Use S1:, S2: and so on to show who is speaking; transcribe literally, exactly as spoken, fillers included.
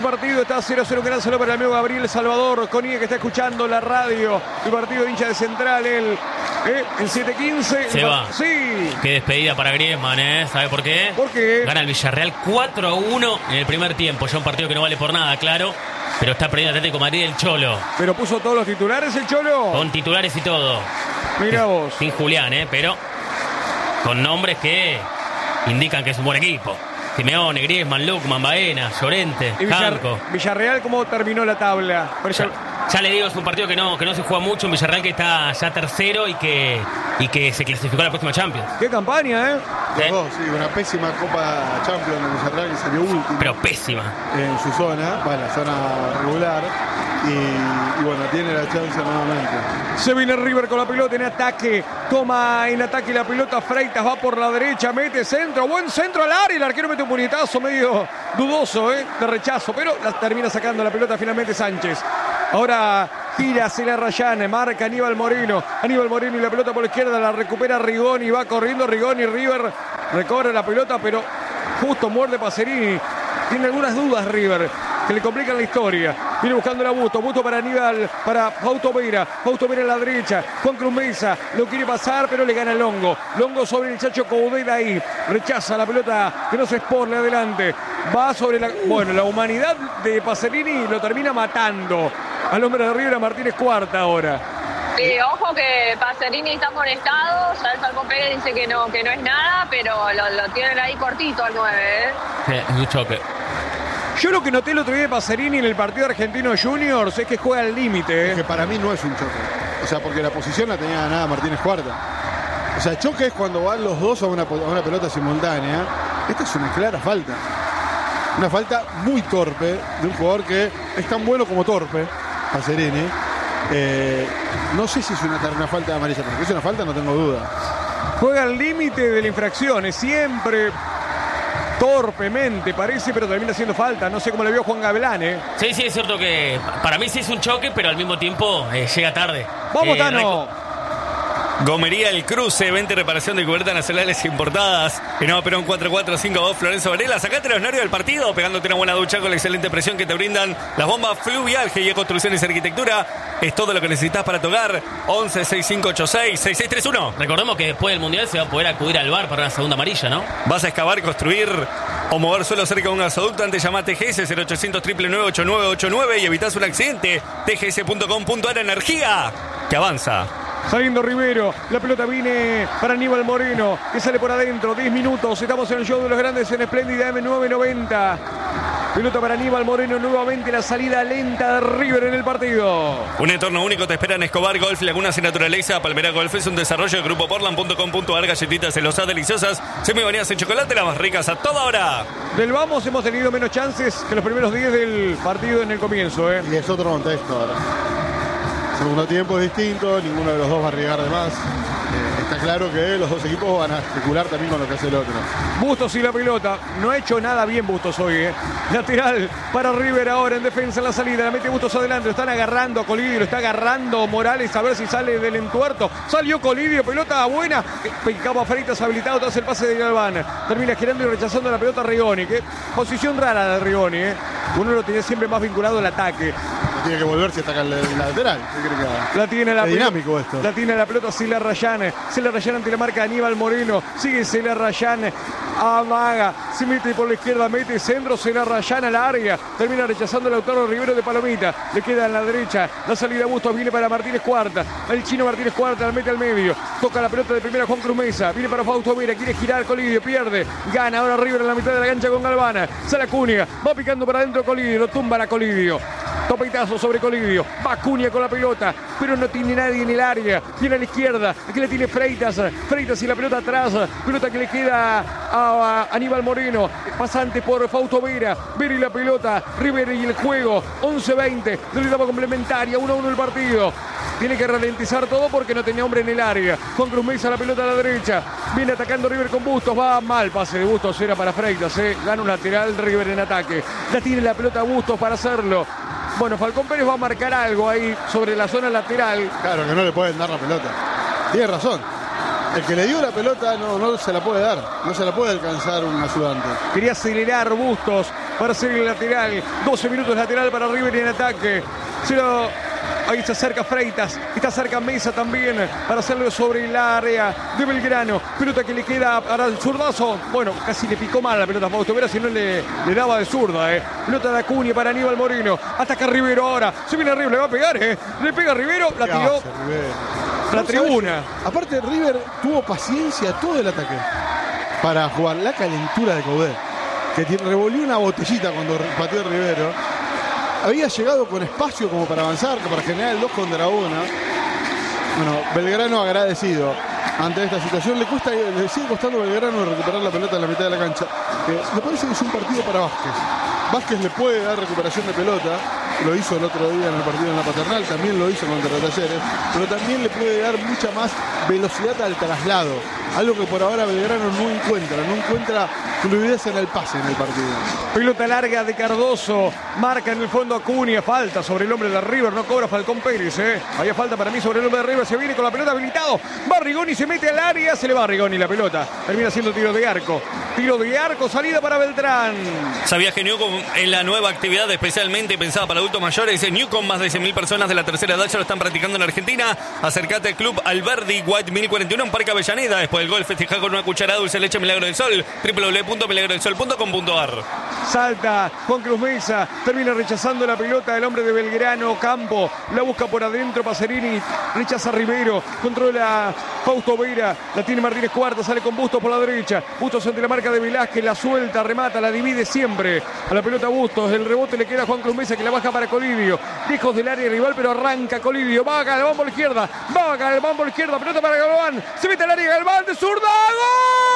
S1: El partido está cero a cero, gran saludo para el amigo Gabriel Salvador Conía, que está escuchando la radio. El partido de hincha de Central, el, eh, el siete quince.
S2: Se va.
S1: Sí.
S2: Qué despedida para Griezmann, ¿eh? ¿Sabe por qué?
S1: ¿Por qué?
S2: Gana el Villarreal cuatro a uno en el primer tiempo. Ya un partido que no vale por nada, claro. Pero está perdiendo Atlético de Madrid el Cholo.
S1: Pero puso todos los titulares el Cholo.
S2: Con titulares y todo.
S1: Mira vos.
S2: Sin Julián, ¿eh? Pero con nombres que indican que es un buen equipo. Simeone, Griezmann, Lukman, Baena, Llorente,
S1: Y Villar,
S2: Janko.
S1: Villarreal, ¿cómo terminó la tabla? Por eso,
S2: Ya, ya le digo, es un partido que no, que no se juega mucho. Un Villarreal que está ya tercero y que, y que se clasificó a la próxima Champions.
S1: qué campaña, ¿eh?
S2: ¿Eh?
S3: Los dos, sí, una pésima Copa Champions en el Villarreal que salió último
S2: Pero pésima.
S3: en su zona, bueno, la zona regular. Y, y bueno, tiene la chance nuevamente.
S1: Se viene River con la pelota en ataque. Toma en ataque la pelota. Freitas va por la derecha. Mete centro. Buen centro al área. El arquero mete un puñetazo medio dudoso, ¿eh? De rechazo. Pero la termina sacando la pelota finalmente Sánchez. Ahora gira Cela Rayán. Marca Aníbal Moreno. Aníbal Moreno y la pelota por la izquierda. La recupera Rigoni. Va corriendo Rigoni. River recorre la pelota, pero justo muerde Pacerini. Tiene algunas dudas River, que le complican la historia. Viene buscando a Busto, Busto para Aníbal, para Fausto Vera, Fausto Vera a la derecha, Juan Cruz Mesa, lo quiere pasar, pero le gana el Longo. Longo sobre el Chacho Coudet ahí, rechaza la pelota, que no se exporle adelante. Va sobre la, bueno, la humanidad de Pacerini lo termina matando. Al hombre de River, a Martínez Cuarta ahora.
S4: Sí, ojo que Pacerini está amonestado, ya el Falcón Pérez dice que no, que no es nada, pero lo, lo tienen ahí cortito al nueve, ¿eh?
S2: Sí, es un choque.
S1: Yo lo que noté el otro día de Pacerini en el partido argentino Juniors es que juega al límite.
S3: Es
S1: ¿eh?
S3: que para mí no es un choque. O sea, porque la posición la tenía ganada Martínez Cuarta. O sea, choque es cuando van los dos a una, a una pelota simultánea. Esta es una clara falta. Una falta muy torpe de un jugador que es tan bueno como torpe, Pacerini. Eh, no sé si es una, una falta de amarilla, porque es una falta, no tengo duda.
S1: Juega al límite de la infracción, es siempre torpemente parece, pero termina siendo falta. No sé cómo le vio Juan Gavilán, ¿eh?
S2: Sí, sí, es cierto que para mí sí es un choque, pero al mismo tiempo eh, llega tarde.
S1: ¡Vamos,
S2: Eh,
S1: Tano!
S2: reco-
S5: Gomería El Cruce, venta y reparación de cubiertas nacionales importadas. En Nueva Perón cuatro cuatro cinco dos, Florencio Varela. Sacate los nervios del partido, pegándote una buena ducha con la excelente presión que te brindan las bombas Fluvial G I E Construcciones y Arquitectura. Es todo lo que necesitas para tu hogar. once sesenta y cinco ochenta y seis sesenta y seis treinta y uno.
S2: Recordemos que después del Mundial se va a poder acudir al bar para una segunda amarilla, ¿no?
S5: ¿Vas a excavar, construir o mover suelo cerca de un gasoducto? Antes llama a T G S cero ochocientos nueve nueve ocho nueve ocho nueve y evitas un accidente. T G S punto com punto a r. Energía que avanza.
S1: Saliendo Rivero, la pelota viene para Aníbal Moreno, que sale por adentro, diez minutos, estamos en el show de los grandes en Espléndida M nueve noventa. Pelota para Aníbal Moreno, nuevamente la salida lenta de River en el partido.
S5: Un entorno único te espera en Escobar Golf, Lagunas y Naturaleza. Palmera Golf es un desarrollo de grupo portland punto com punto a r. Galletitas celosas deliciosas, semibañadas en chocolate, las más ricas a toda hora.
S1: Del vamos hemos tenido menos chances que los primeros diez del partido en el comienzo, ¿eh?
S3: Y es otro contexto ahora. Segundo tiempo es distinto, ninguno de los dos va a arriesgar de más. Eh, está claro que los dos equipos van a especular también con lo que hace el otro.
S1: Bustos y la pelota. No ha hecho nada bien Bustos hoy, ¿eh? Lateral para River ahora en defensa en la salida. La mete Bustos adelante. Lo están agarrando a Colidio. Lo está agarrando Morales a ver si sale del entuerto. Salió Colidio. Pelota buena. Cabo Freitas habilitado tras el pase de Galván. Termina girando y rechazando la pelota a Rigoni. ¿Qué? Posición rara de Rigoni, ¿eh? Uno lo tenía siempre más vinculado al ataque.
S3: Tiene que volver si ataca el, el lateral. ¿Qué cree que haga?
S1: La tiene la
S3: Es
S1: pelota.
S3: dinámico esto.
S1: La tiene la pelota Cela Rayán. Cela Rayán ante la marca Aníbal Moreno. Sigue Cela Rayán. Amaga. Se mete por la izquierda. Mete centro. Cela Rayán al área. Termina rechazando el Lautaro Rivero de Palomita. Le queda en la derecha. La salida Bustos viene para Martínez Cuarta. El chino Martínez Cuarta la mete al medio. Toca la pelota de primera Juan Cruz Mesa. Viene para Fausto Vera. Quiere girar Colidio. Pierde. Gana ahora River en la mitad de la cancha con Galvana. Sale Acuña. Va picando para adentro Colidio. Lo tumba a Colidio. Topetazo sobre Colidio. Va Acuña con la pelota, pero no tiene nadie en el área. Viene a la izquierda. Aquí le tiene Freitas. Freitas y la pelota atrás. Pelota que le queda a Aníbal Moreno. Pasante por Fausto Vera. Vera y la pelota. River y el juego. once veinte. De la etapa complementaria. uno a uno el partido. Tiene que ralentizar todo porque no tenía hombre en el área. Juan Cruz Mesa la pelota a la derecha. Viene atacando River con Bustos. Va mal. Pase de Bustos era para Freitas. ¿eh? Gana un lateral River en ataque. Ya tiene la pelota Bustos para hacerlo. Bueno, Falcón Pérez va a marcar algo ahí sobre la zona lateral.
S3: Claro que no le pueden dar la pelota. Tiene razón. El que le dio la pelota no, no se la puede dar. No se la puede alcanzar un ayudante.
S1: Quería acelerar Bustos. para hacer el lateral. doce minutos lateral para River en ataque. Se lo... Ahí se acerca Freitas, está cerca Mesa también para hacerlo sobre el área de Belgrano. Pelota que le queda para el zurdazo. Bueno, casi le picó mal la pelota a Fausto Vera, si no le, le daba de zurda. Eh. Pelota de Acuña para Aníbal Moreno. Ataca Rivero ahora. Se viene River, le va a pegar. Eh. Le pega a Rivero, la tiró a la tribuna.
S3: Aparte, River tuvo paciencia todo el ataque para jugar la calentura de Coudet, que tiene, revolvió una botellita cuando pateó Rivero. Había llegado con espacio como para avanzar, para generar el dos contra uno. Bueno, Belgrano agradecido ante esta situación. Le cuesta, le sigue costando a Belgrano recuperar la pelota en la mitad de la cancha. Eh, me parece que es un partido para Vázquez. Vázquez le puede dar recuperación de pelota. Lo hizo el otro día en el partido en la Paternal, también lo hizo contra Talleres, pero también le puede dar mucha más velocidad al traslado. Algo que por ahora Belgrano no encuentra, no encuentra fluidez en el pase en el partido.
S1: Pelota larga de Cardoso, marca en el fondo Acuña, falta sobre el hombre de River, no cobra Falcón Pérez, eh. Había falta para mí sobre el hombre de River, se viene con la pelota habilitado, va Rigoni, se mete al área, se le va a Rigoni la pelota, termina siendo tiro de arco, tiro de arco, salida para Beltrán.
S5: Sabías que Newcom en la nueva actividad especialmente pensada para adultos mayores, Newcom, más de cien mil personas de la tercera edad ya lo están practicando en Argentina. Acércate al club Alberdi White mil cuarenta y uno en Parque Avellaneda. Después del gol, festejar con una cucharada dulce de leche Milagro del Sol, doble u doble u doble u punto milagro del sol punto com punto a r.
S1: Salta Juan Cruz Mesa, termina rechazando la pelota del hombre de Belgrano, Campo, la busca por adentro Pacerini, rechaza Rivero, controla Fausto Vera, la tiene Martínez Cuarta, sale con Bustos por la derecha, Bustos ante la marca de Velázquez, la suelta, remata, la divide siempre a la pelota Bustos, el rebote le queda a Juan Cruz Mesa que la baja para Colidio, lejos del área rival pero arranca Colidio, va a Galván por la izquierda, va a Galván por la izquierda, pelota para Galván, se mete al área Galván de zurda, ¡gol!